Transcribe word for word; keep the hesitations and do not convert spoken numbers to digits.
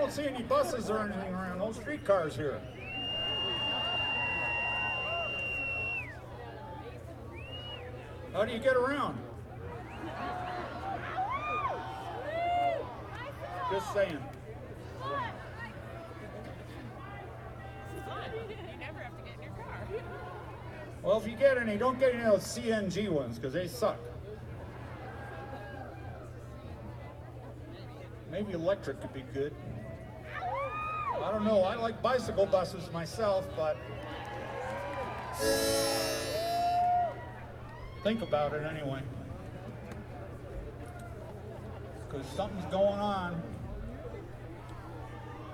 don't see any buses or anything around, no streetcars here. How do you get around? Just saying. You never have to get in your car. Well, if you get any, don't get any of those C N G ones, because they suck. Maybe electric could be good. I don't know, I like bicycle buses myself, but think about it anyway. Because something's going on.